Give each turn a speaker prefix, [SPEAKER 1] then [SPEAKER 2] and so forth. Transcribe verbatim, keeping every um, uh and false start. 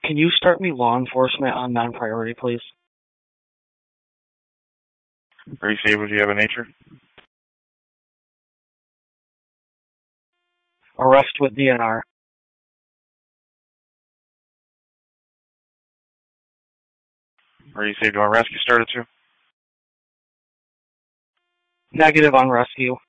[SPEAKER 1] Can you start me law enforcement on non-priority, please?
[SPEAKER 2] Very stable. Do you have a nature?
[SPEAKER 1] Arrest with D N R.
[SPEAKER 2] Are you saved on rescue started to?
[SPEAKER 1] Negative on rescue.